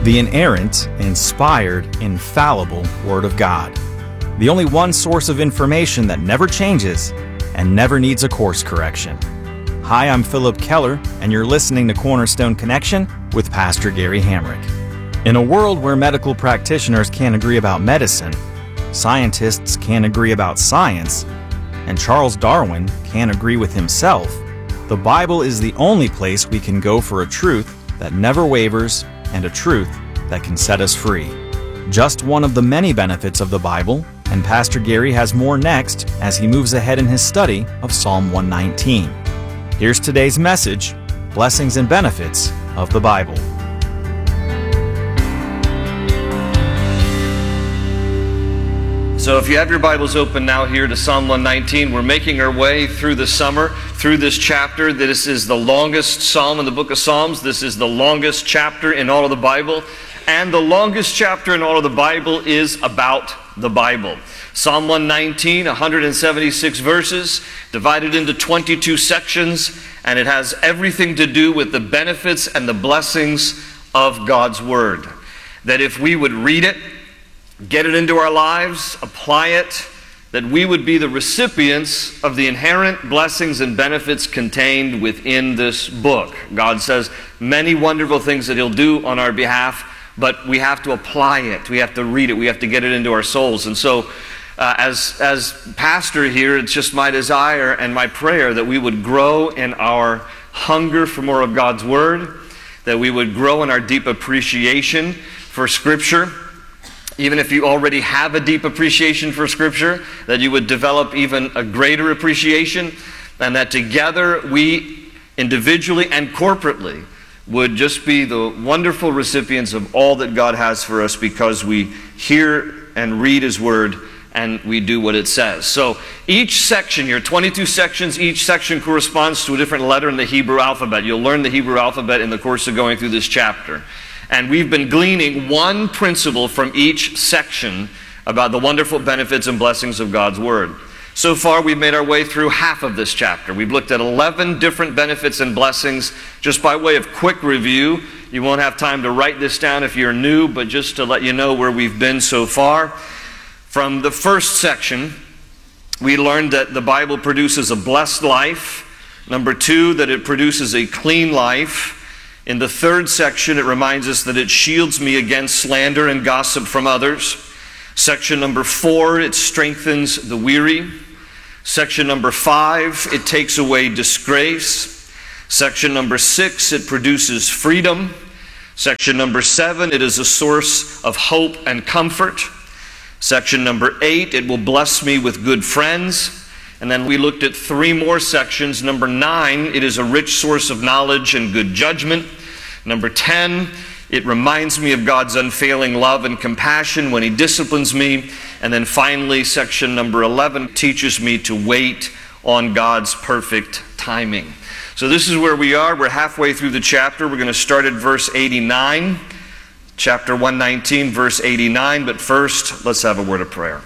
The inerrant, inspired, infallible Word of God. The only one source of information that never changes and never needs a course correction. Hi, I'm Philip Keller, and you're listening to Cornerstone Connection with Pastor Gary Hamrick. In a world where medical practitioners can't agree about medicine, scientists can't agree about science, and Charles Darwin can't agree with himself, the Bible is the only place we can go for a truth that never wavers and a truth that can set us free. Just one of the many benefits of the Bible, and Pastor Gary has more next as he moves ahead in his study of Psalm 119. Here's today's message, Blessings and Benefits of the Bible. So if you have your Bibles open now here to Psalm 119, we're making our way through the summer, through this chapter. This is the longest psalm in the book of Psalms. This is the longest chapter in all of the Bible. And the longest chapter in all of the Bible is about the Bible. Psalm 119, 176 verses, divided into 22 sections, and it has everything to do with the benefits and the blessings of God's Word. That if we would read it, get it into our lives, apply it, that we would be the recipients of the inherent blessings and benefits contained within this book. God says many wonderful things that He'll do on our behalf, but we have to apply it. We have to read it. We have to get it into our souls. And so, as pastor here, it's just my desire and my prayer that we would grow in our hunger for more of God's Word, that we would grow in our deep appreciation for Scripture. Even if you already have a deep appreciation for Scripture, that you would develop even a greater appreciation, and that together we, individually and corporately, would just be the wonderful recipients of all that God has for us because we hear and read His Word and we do what it says. So each section here, 22 sections, each section corresponds to a different letter in the Hebrew alphabet. You'll learn the Hebrew alphabet in the course of going through this chapter. And we've been gleaning one principle from each section about the wonderful benefits and blessings of God's Word. So far, we've made our way through half of this chapter. We've looked at 11 different benefits and blessings. Just by way of quick review, you won't have time to write this down if you're new, but just to let you know where we've been so far. From the first section, we learned that the Bible produces a blessed life. Number 2, that it produces a clean life. In the third section, it reminds us that it shields me against slander and gossip from others. Section number 4, it strengthens the weary. Section number 5, it takes away disgrace. Section number 6, it produces freedom. Section number 7, it is a source of hope and comfort. Section number 8, it will bless me with good friends. And then we looked at 3 more sections. Number 9, it is a rich source of knowledge and good judgment. Number 10, it reminds me of God's unfailing love and compassion when He disciplines me. And then finally, section number 11 teaches me to wait on God's perfect timing. So this is where we are. We're halfway through the chapter. We're going to start at verse 89. Chapter 119, verse 89. But first, let's have a word of prayer.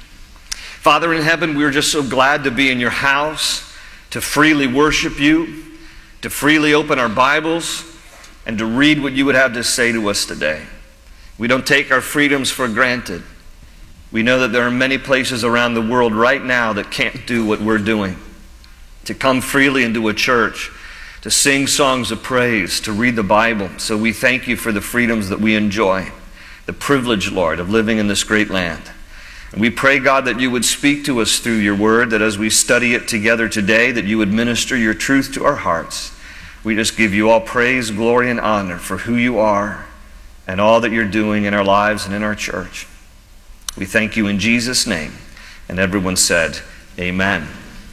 Father in heaven, we're just so glad to be in your house, to freely worship you, to freely open our Bibles, and to read what you would have to say to us today. We don't take our freedoms for granted. We know that there are many places around the world right now that can't do what we're doing. To come freely into a church, to sing songs of praise, to read the Bible. So we thank you for the freedoms that we enjoy, the privilege, Lord, of living in this great land. And we pray, God, that you would speak to us through your word, that as we study it together today, that you would minister your truth to our hearts. We just give you all praise, glory, and honor for who you are and all that you're doing in our lives and in our church. We thank you in Jesus' name. And everyone said, amen.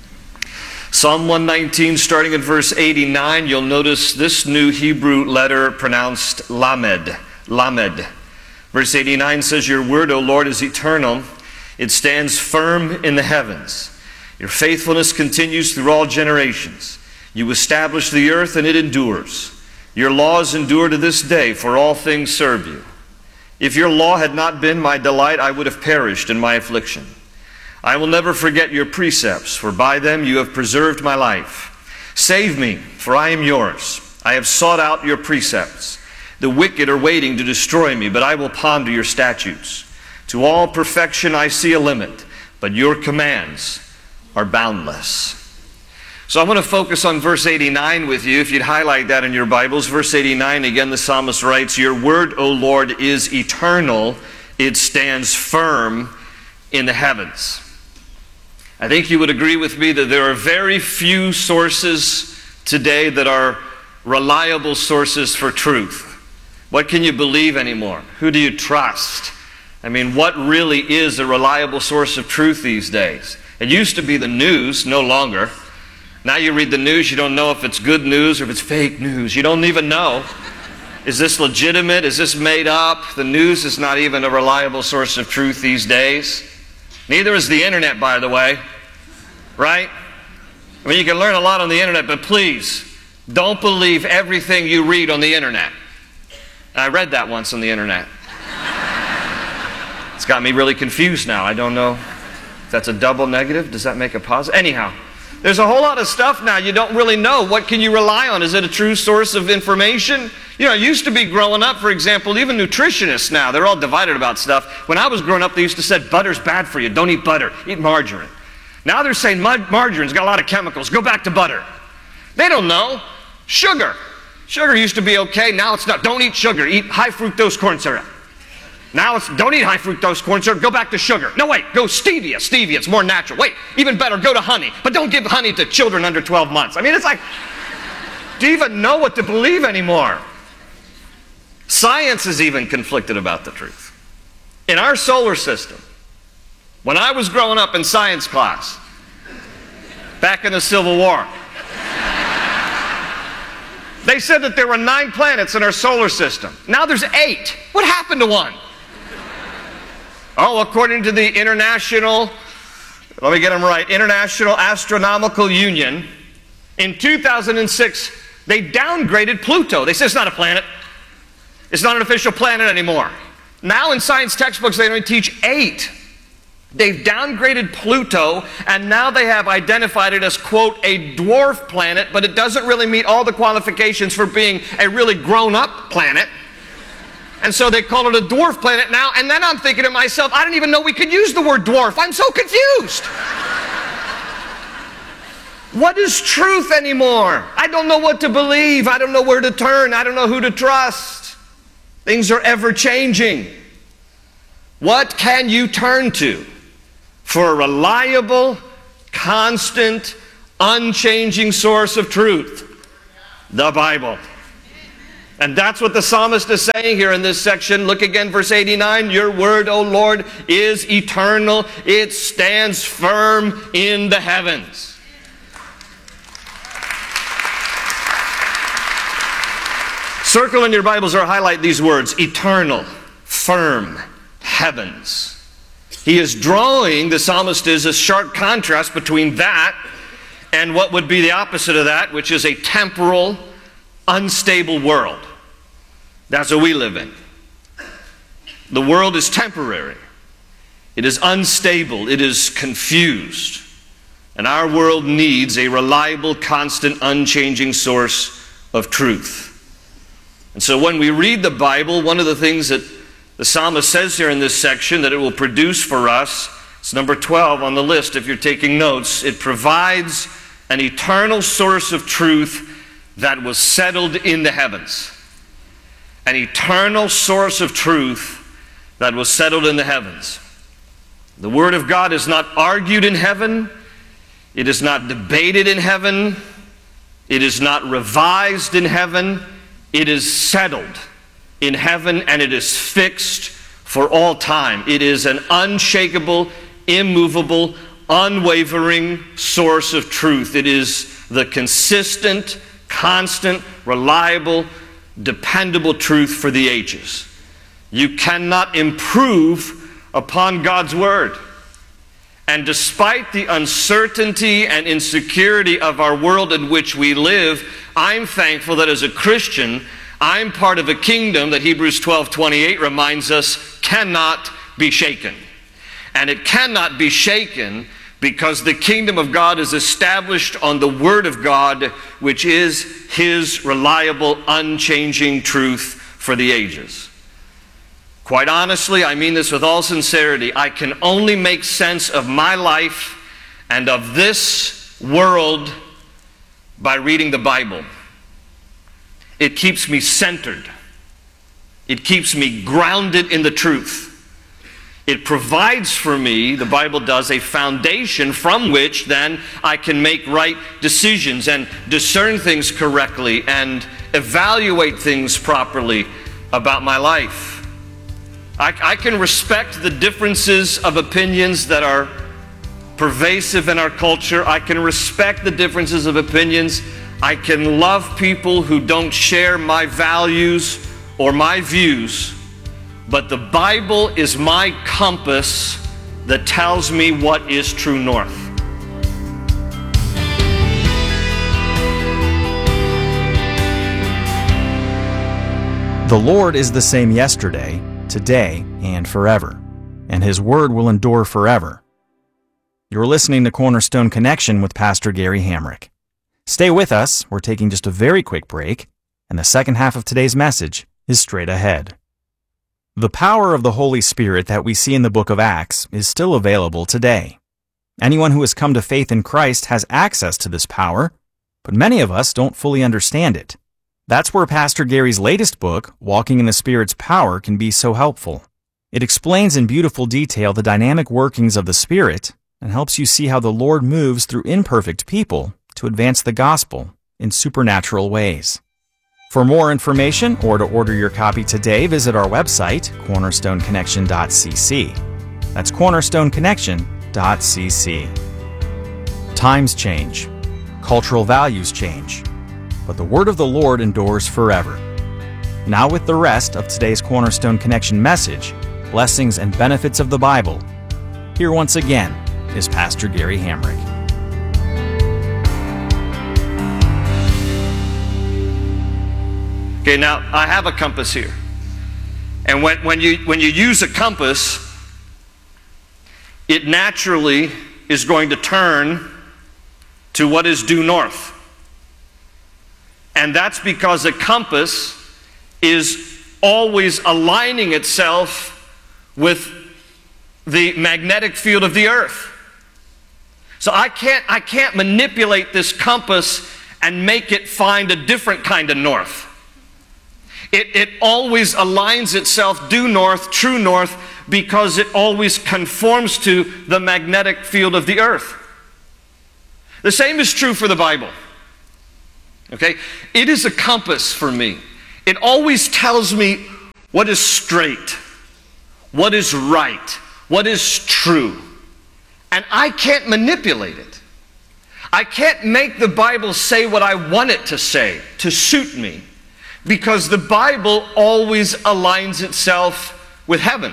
Psalm 119, starting at verse 89, you'll notice this new Hebrew letter pronounced lamed. Lamed. Verse 89 says, your word, O Lord, is eternal. It stands firm in the heavens. Your faithfulness continues through all generations. You establish the earth and it endures. Your laws endure to this day, for all things serve you. If your law had not been my delight, I would have perished in my affliction. I will never forget your precepts, for by them you have preserved my life. Save me, for I am yours. I have sought out your precepts. The wicked are waiting to destroy me, but I will ponder your statutes. To all perfection I see a limit, but your commands are boundless. So I want to focus on verse 89 with you. If you'd highlight that in your Bibles. Verse 89, again the psalmist writes, Your word, O Lord, is eternal. It stands firm in the heavens. I think you would agree with me that there are very few sources today that are reliable sources for truth. What can you believe anymore? Who do you trust? I mean, what really is a reliable source of truth these days? It used to be the news, no longer. Now you read the news, you don't know if it's good news or if it's fake news. You don't even know. Is this legitimate? Is this made up? The news is not even a reliable source of truth these days. Neither is the internet, by the way. Right? I mean, you can learn a lot on the internet, but please, don't believe everything you read on the internet. I read that once on the internet. It's got me really confused now. I don't know if that's a double negative. Does that make a positive? Anyhow, there's a whole lot of stuff now you don't really know. What can you rely on? Is it a true source of information? You know, it used to be growing up, for example, even nutritionists now, they're all divided about stuff. When I was growing up, they used to say, butter's bad for you. Don't eat butter. Eat margarine. Now they're saying margarine's got a lot of chemicals. Go back to butter. They don't know. Sugar. Sugar used to be okay. Now it's not. Don't eat sugar. Eat high fructose corn syrup. Now it's don't eat high fructose corn syrup. Go back to sugar. No, wait. Go stevia. Stevia. It's more natural. Wait. Even better. Go to honey. But don't give honey to children under 12 months. I mean, it's like, do you even know what to believe anymore? Science is even conflicted about the truth. In our solar system, when I was growing up in science class, back in the Civil War, they said that there were 9 planets in our solar system. Now there's 8. What happened to one? Oh, according to the International Astronomical Union, in 2006, they downgraded Pluto. They said it's not a planet. It's not an official planet anymore. Now in science textbooks, they only teach 8. They've downgraded Pluto, and now they have identified it as, quote, a dwarf planet, but it doesn't really meet all the qualifications for being a really grown-up planet. And so they call it a dwarf planet now, and then I'm thinking to myself, I didn't even know we could use the word dwarf. I'm so confused. What is truth anymore? I don't know what to believe. I don't know where to turn. I don't know who to trust. Things are ever changing. What can you turn to for a reliable, constant, unchanging source of truth? The Bible. And that's what the psalmist is saying here in this section. Look again, verse 89. Your word, O Lord, is eternal. It stands firm in the heavens. Circle in your Bibles or highlight these words. Eternal, firm, heavens. He is drawing, the psalmist is, a sharp contrast between that and what would be the opposite of that, which is a temporal, unstable world. That's what we live in. The world is temporary. It is unstable. It is confused. And our world needs a reliable, constant, unchanging source of truth. And so when we read the Bible, one of the things that the psalmist says here in this section that it will produce for us, it's number 12 on the list if you're taking notes. It provides an eternal source of truth that was settled in the heavens. An eternal source of truth that was settled in the heavens. The Word of God is not argued in heaven. It is not debated in heaven. It is not revised in heaven. It is settled in heaven, and it is fixed for all time. It is an unshakable, immovable, unwavering source of truth. It is the consistent, constant, reliable, dependable truth for the ages. You cannot improve upon God's Word. And despite the uncertainty and insecurity of our world in which we live, I'm thankful that as a Christian, I'm part of a kingdom that Hebrews 12:28 reminds us cannot be shaken. And it cannot be shaken because the kingdom of God is established on the Word of God, which is His reliable, unchanging truth for the ages. Quite honestly, I mean this with all sincerity, I can only make sense of my life and of this world by reading the Bible. It keeps me centered. It keeps me grounded in the truth. It provides for me, the Bible does, a foundation from which then I can make right decisions and discern things correctly and evaluate things properly about my life. I can respect the differences of opinions that are pervasive in our culture. I can respect the differences of opinions. I can love people who don't share my values or my views. But the Bible is my compass that tells me what is true north. The Lord is the same yesterday, today, and forever, and His Word will endure forever. You're listening to Cornerstone Connection with Pastor Gary Hamrick. Stay with us, we're taking just a very quick break, and the second half of today's message is straight ahead. The power of the Holy Spirit that we see in the book of Acts is still available today. Anyone who has come to faith in Christ has access to this power, but many of us don't fully understand it. That's where Pastor Gary's latest book, Walking in the Spirit's Power, can be so helpful. It explains in beautiful detail the dynamic workings of the Spirit and helps you see how the Lord moves through imperfect people to advance the gospel in supernatural ways. For more information or to order your copy today, visit our website, cornerstoneconnection.cc. That's cornerstoneconnection.cc. Times change. Cultural values change. But the word of the Lord endures forever. Now with the rest of today's Cornerstone Connection message, blessings and benefits of the Bible, here once again is Pastor Gary Hamrick. Okay, now I have a compass here. And when you use a compass, it naturally is going to turn to what is due north. And that's because a compass is always aligning itself with the magnetic field of the earth. So I can't manipulate this compass and make it find a different kind of north. It always aligns itself due north, true north, because it always conforms to the magnetic field of the earth. The same is true for the Bible. Okay? It is a compass for me. It always tells me what is straight, what is right, what is true. And I can't manipulate it. I can't make the Bible say what I want it to say to suit me, because the Bible always aligns itself with heaven.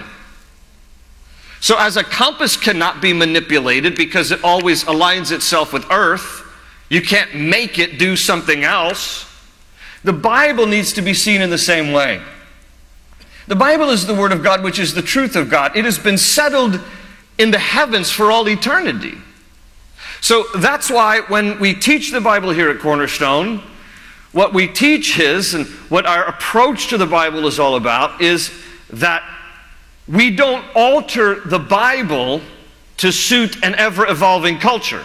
So as a compass cannot be manipulated because it always aligns itself with earth, you can't make it do something else. The Bible needs to be seen in the same way. The Bible is the Word of God, which is the truth of God. It has been settled in the heavens for all eternity. So that's why when we teach the Bible here at Cornerstone, what we teach is, and what our approach to the Bible is all about, is that we don't alter the Bible to suit an ever-evolving culture.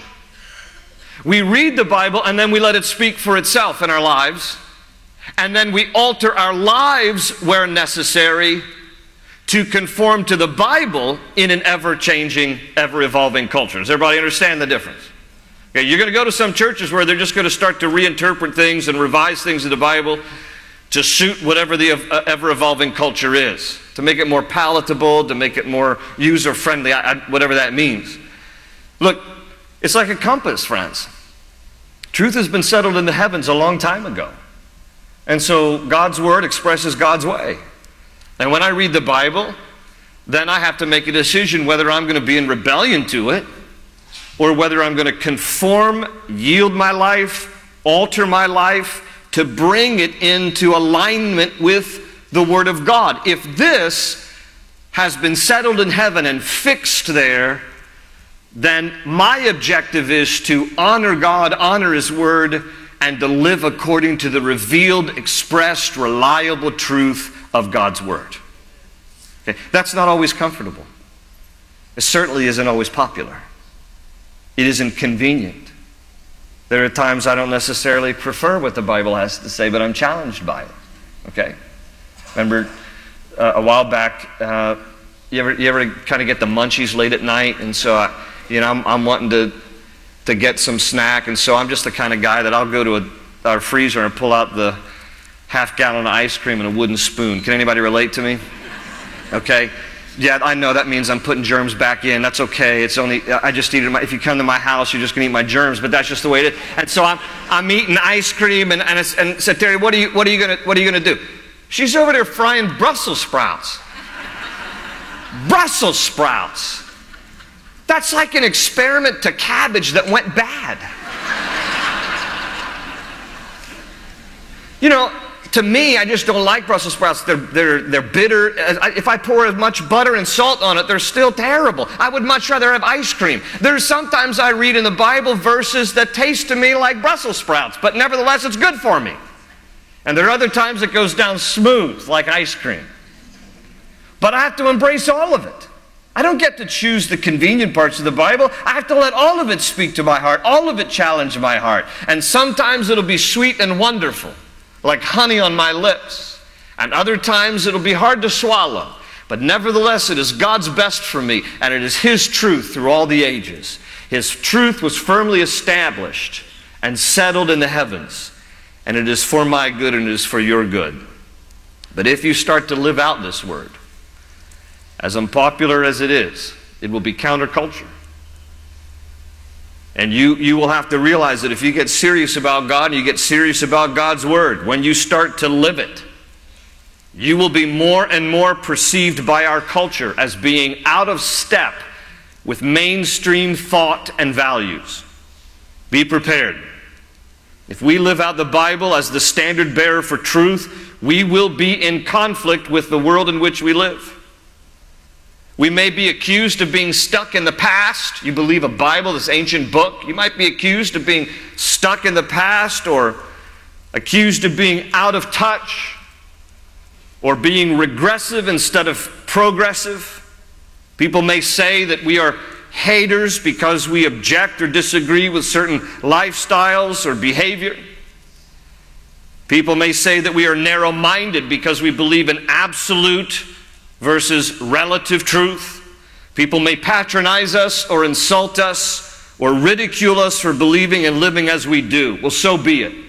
We read the Bible and then we let it speak for itself in our lives. And then we alter our lives where necessary to conform to the Bible in an ever-changing, ever-evolving culture. Does everybody understand the difference? Okay, you're going to go to some churches where they're just going to start to reinterpret things and revise things in the Bible to suit whatever the ever-evolving culture is, to make it more palatable, to make it more user-friendly, whatever that means. Look, it's like a compass, friends. Truth has been settled in the heavens a long time ago. And so God's Word expresses God's way. And when I read the Bible, then I have to make a decision whether I'm going to be in rebellion to it, or whether I'm going to conform, yield my life, alter my life, to bring it into alignment with the Word of God. If this has been settled in heaven and fixed there, then my objective is to honor God, honor His Word, and to live according to the revealed, expressed, reliable truth of God's Word. Okay? That's not always comfortable. It certainly isn't always popular. It isn't convenient. There are times I don't necessarily prefer what the Bible has to say, but I'm challenged by it. Okay? Remember a while back, you ever kind of get the munchies late at night, and so I'm wanting to get some snack, and so I'm just the kind of guy that I'll go to our freezer and pull out the half-gallon of ice cream and a wooden spoon. Can anybody relate to me? Okay? Yeah, I know that means I'm putting germs back in. That's okay. It's only, I just eat it. If you come to my house, you're just going to eat my germs, but that's just the way it is. And so I'm eating ice cream, and said, Terry, what are you gonna do? She's over there frying Brussels sprouts. Brussels sprouts. That's like an experiment to cabbage that went bad. To me, I just don't like Brussels sprouts. They're bitter. If I pour as much butter and salt on it, they're still terrible. I would much rather have ice cream. There's sometimes I read in the Bible verses that taste to me like Brussels sprouts, but nevertheless it's good for me. And there are other times it goes down smooth like ice cream. But I have to embrace all of it. I don't get to choose the convenient parts of the Bible. I have to let all of it speak to my heart, all of it challenge my heart. And sometimes it'll be sweet and wonderful, like honey on my lips. And other times it'll be hard to swallow. But nevertheless, it is God's best for me, and it is His truth through all the ages. His truth was firmly established and settled in the heavens, and it is for my good and it is for your good. But if you start to live out this word, as unpopular as it is, it will be counterculture. And you will have to realize that if you get serious about God and you get serious about God's Word, when you start to live it, you will be more and more perceived by our culture as being out of step with mainstream thought and values. Be prepared. If we live out the Bible as the standard bearer for truth, we will be in conflict with the world in which we live. We may be accused of being stuck in the past. You believe a Bible, this ancient book. You might be accused of being stuck in the past, or accused of being out of touch, or being regressive instead of progressive. People may say that we are haters because we object or disagree with certain lifestyles or behavior. People may say that we are narrow-minded because we believe in absolute versus relative truth. People may patronize us or insult us or ridicule us for believing and living as we do. Well, so be it.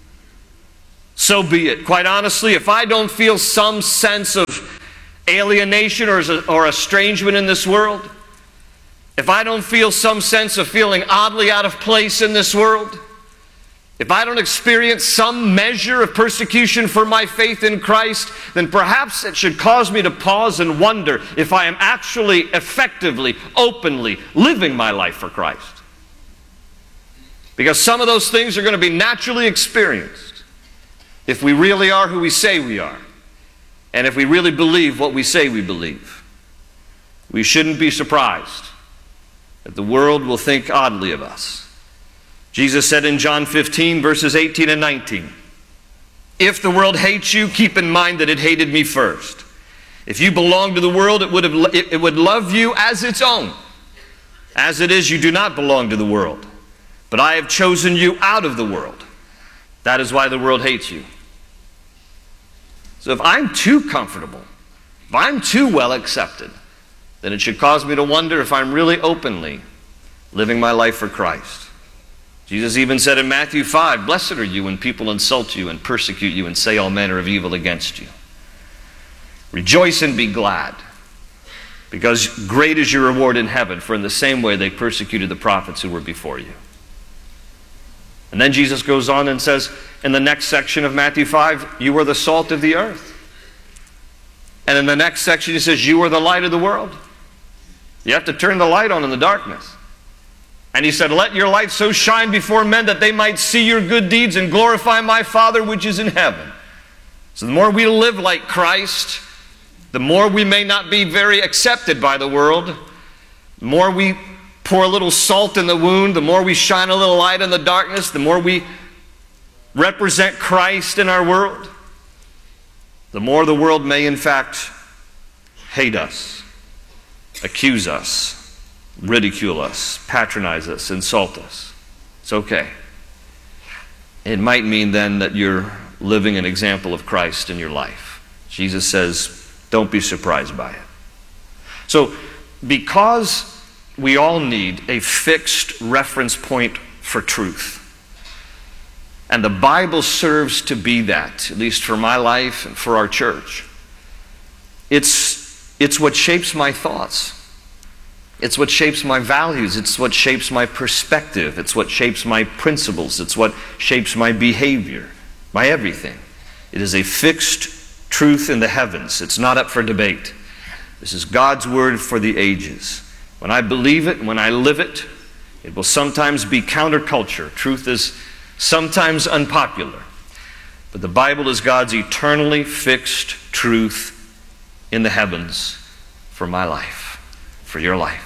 So be it. Quite honestly, if I don't feel some sense of alienation or estrangement in this world, if I don't feel some sense of feeling oddly out of place in this world, if I don't experience some measure of persecution for my faith in Christ, then perhaps it should cause me to pause and wonder if I am actually effectively, openly living my life for Christ. Because some of those things are going to be naturally experienced if we really are who we say we are, and if we really believe what we say we believe. We shouldn't be surprised that the world will think oddly of us. Jesus said in John 15, verses 18 and 19, "If the world hates you, keep in mind that it hated me first. If you belonged to the world, it would love you as its own. As it is, you do not belong to the world, but I have chosen you out of the world. That is why the world hates you." So if I'm too comfortable, if I'm too well accepted, then it should cause me to wonder if I'm really openly living my life for Christ. Jesus even said in Matthew 5, "Blessed are you when people insult you and persecute you and say all manner of evil against you. Rejoice and be glad, because great is your reward in heaven, for in the same way they persecuted the prophets who were before you." And then Jesus goes on and says in the next section of Matthew 5, "You are the salt of the earth." And in the next section he says, "You are the light of the world." You have to turn the light on in the darkness. And he said, "Let your light so shine before men that they might see your good deeds and glorify my Father which is in heaven." So the more we live like Christ, the more we may not be very accepted by the world. The more we pour a little salt in the wound, the more we shine a little light in the darkness, the more we represent Christ in our world, the more the world may in fact hate us, accuse us, ridicule us, patronize us, insult us. It's okay. It might mean then that you're living an example of Christ in your life. Jesus says, don't be surprised by it. So, because we all need a fixed reference point for truth, and the Bible serves to be that, at least for my life and for our church, it's what shapes my thoughts. It's what shapes my values. It's what shapes my perspective. It's what shapes my principles. It's what shapes my behavior, my everything. It is a fixed truth in the heavens. It's not up for debate. This is God's word for the ages. When I believe it, when I live it, it will sometimes be counterculture. Truth is sometimes unpopular. But the Bible is God's eternally fixed truth in the heavens for my life, for your life.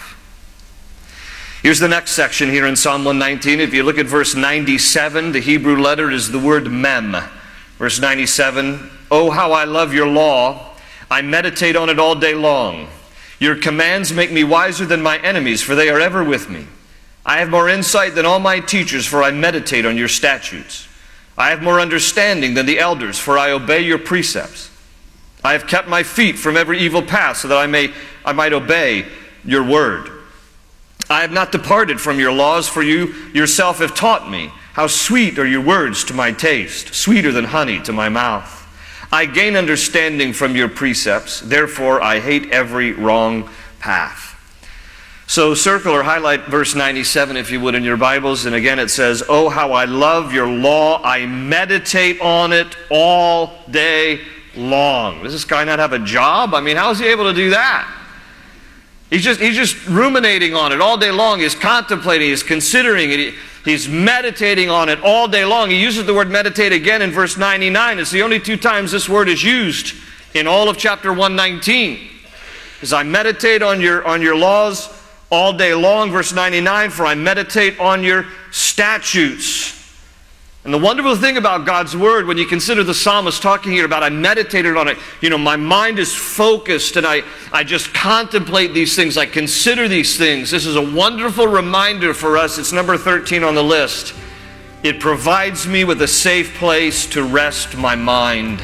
Here's the next section here in Psalm 119. If you look at verse 97, the Hebrew letter is the word mem. Verse 97, "Oh, how I love your law. I meditate on it all day long. Your commands make me wiser than my enemies, for they are ever with me. I have more insight than all my teachers, for I meditate on your statutes. I have more understanding than the elders, for I obey your precepts. I have kept my feet from every evil path, so that I might obey your word. I have not departed from your laws, for you yourself have taught me. How sweet are your words to my taste, sweeter than honey to my mouth. I gain understanding from your precepts, therefore I hate every wrong path." So circle or highlight verse 97 if you would in your Bibles, and again it says, "Oh, how I love your law. I meditate on it all day long." Does this guy not have a job? I mean, how is he able to do that? He's just ruminating on it all day long. He's contemplating, he's considering it, he's meditating on it all day long. He uses the word meditate again in verse 99. It's the only two times this word is used in all of chapter 119. As I meditate on your laws all day long, verse 99, "For I meditate on your statutes." And the wonderful thing about God's word, when you consider the psalmist talking here about I meditated on it, my mind is focused and I just contemplate these things, I consider these things. This is a wonderful reminder for us. It's number 13 on the list. It provides me with a safe place to rest my mind.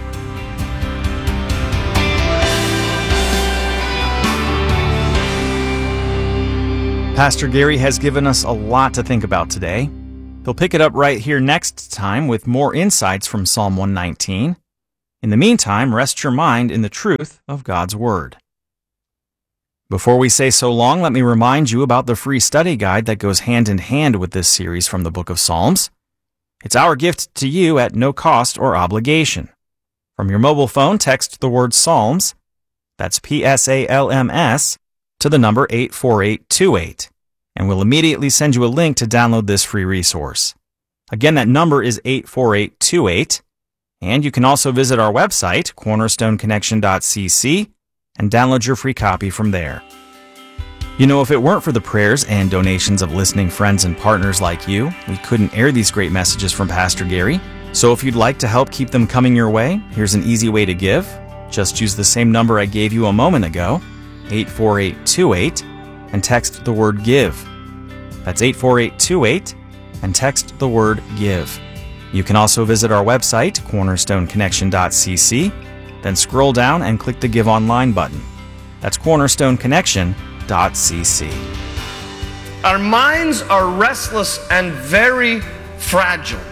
Pastor Gary has given us a lot to think about today. He'll pick it up right here next time with more insights from Psalm 119. In the meantime, rest your mind in the truth of God's Word. Before we say so long, let me remind you about the free study guide that goes hand in hand with this series from the book of Psalms. It's our gift to you at no cost or obligation. From your mobile phone, text the word Psalms, that's PSALMS, to the number 84828. And we'll immediately send you a link to download this free resource. Again, that number is 84828, and you can also visit our website, cornerstoneconnection.cc, and download your free copy from there. If it weren't for the prayers and donations of listening friends and partners like you, we couldn't air these great messages from Pastor Gary. So if you'd like to help keep them coming your way, here's an easy way to give. Just use the same number I gave you a moment ago, 84828, and text the word GIVE. That's 84828, and text the word GIVE. You can also visit our website, cornerstoneconnection.cc, then scroll down and click the Give Online button. That's cornerstoneconnection.cc. Our minds are restless and very fragile,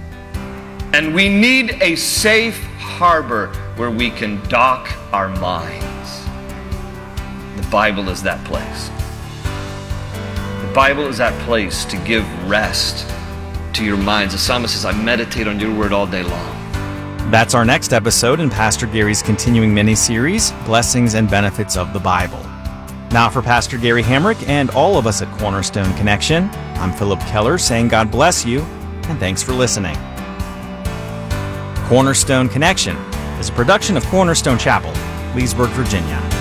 and we need a safe harbor where we can dock our minds. The Bible is that place. The Bible is that place to give rest to your minds. The psalmist says, I meditate on your word all day long. That's our next episode in Pastor Gary's continuing mini-series, Blessings and Benefits of the Bible. Now for Pastor Gary Hamrick and all of us at Cornerstone Connection, I'm Philip Keller saying God bless you and thanks for listening. Cornerstone Connection is a production of Cornerstone Chapel, Leesburg, Virginia.